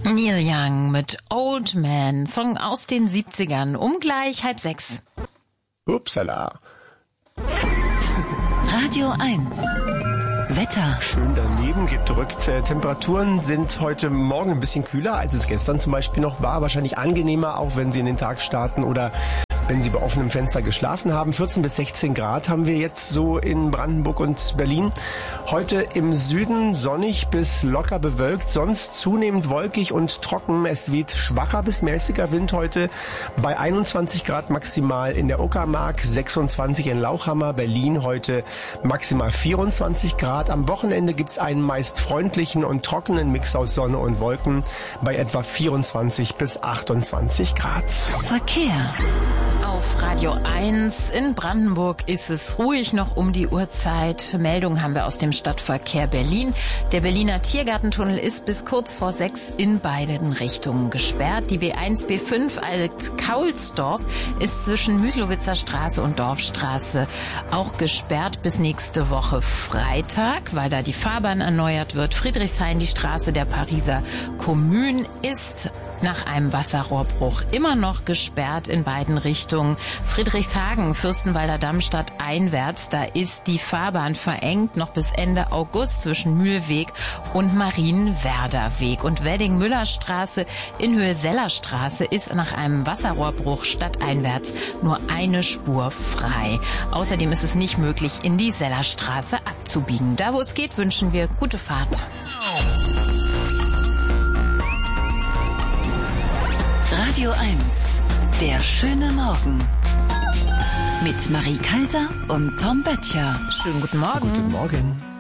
Neil Young mit Old Man, Song aus den 70ern, um gleich 5:30. Upsala. Radio 1. Wetter. Schön daneben gedrückt. Temperaturen sind heute Morgen ein bisschen kühler, als es gestern zum Beispiel noch war. Wahrscheinlich angenehmer, auch wenn Sie in den Tag starten oder wenn Sie bei offenem Fenster geschlafen haben. 14 bis 16 Grad haben wir jetzt so in Brandenburg und Berlin. Heute im Süden sonnig bis locker bewölkt, sonst zunehmend wolkig und trocken. Es weht schwacher bis mäßiger Wind heute bei 21 Grad maximal in der Uckermark, 26 in Lauchhammer, Berlin heute maximal 24 Grad. Am Wochenende gibt's einen meist freundlichen und trockenen Mix aus Sonne und Wolken bei etwa 24 bis 28 Grad. Verkehr. Auf Radio 1 in Brandenburg ist es ruhig noch um die Uhrzeit. Meldungen haben wir aus dem Stadtverkehr Berlin. Der Berliner Tiergartentunnel ist bis kurz vor 6 in beiden Richtungen gesperrt. Die B1, B5 Alt-Kaulsdorf ist zwischen Müslowitzer Straße und Dorfstraße auch gesperrt bis nächste Woche Freitag, weil da die Fahrbahn erneuert wird. Friedrichshain, die Straße der Pariser Kommune, ist nach einem Wasserrohrbruch immer noch gesperrt in beiden Richtungen. Friedrichshagen, Fürstenwalder Damm einwärts, da ist die Fahrbahn verengt noch bis Ende August zwischen Mühlweg und Marienwerder Weg. Und Wedding-Müller-Straße in Höhe Sellerstraße ist nach einem Wasserrohrbruch stadteinwärts nur eine Spur frei. Außerdem ist es nicht möglich, in die Sellerstraße abzubiegen. Da, wo es geht, wünschen wir gute Fahrt. Radio 1. Der schöne Morgen. Mit Marie Kaiser und Tom Böttcher. Schönen guten Morgen. Guten Morgen.